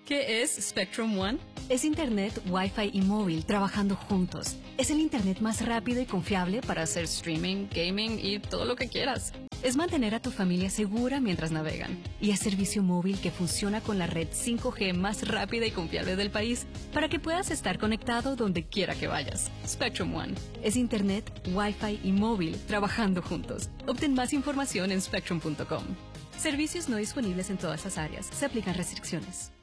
¿Qué es Spectrum One? Es Internet, Wi-Fi y móvil trabajando juntos. Es el Internet más rápido y confiable para hacer Streaming, gaming y todo lo que quieras. es mantener a tu familia segura mientras navegan. Y es servicio móvil que funciona con la red 5G más rápida y confiable del país para que puedas estar conectado donde quiera que vayas. Spectrum One es Internet, Wi-Fi y móvil trabajando juntos. Obtén más información en spectrum.com. Servicios no disponibles en todas las áreas. Se aplican restricciones.